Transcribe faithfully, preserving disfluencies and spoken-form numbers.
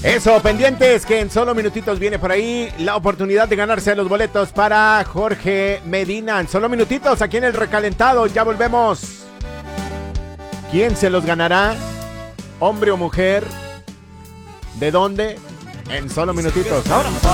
Eso, pendientes, que en solo minutitos viene por ahí la oportunidad de ganarse los boletos para Jorge Medina. En solo minutitos, aquí en el recalentado, ya volvemos. ¿Quién se los ganará? ¿Hombre o mujer? ¿De dónde? En solo minutitos. Ahora.